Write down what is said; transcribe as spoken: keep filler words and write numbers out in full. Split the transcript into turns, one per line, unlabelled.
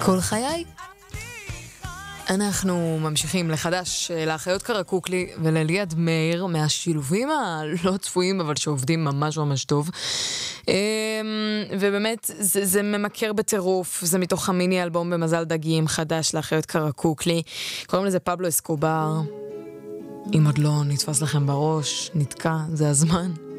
כל חיי. אנחנו ממשיכים לחדש לאחיות קרקוקלי ולליעד מאיר מהשילובים הלא צפויים אבל שעובדים ממש ממש טוב, ובאמת זה, זה ממכר בטירוף. זה מתוך המיני אלבום במזל דגים חדש לאחיות קרקוקלי, קוראים לזה פבלו אסקובר. אם עוד לא נתפס לכם בראש, נתקע, זה הזמן.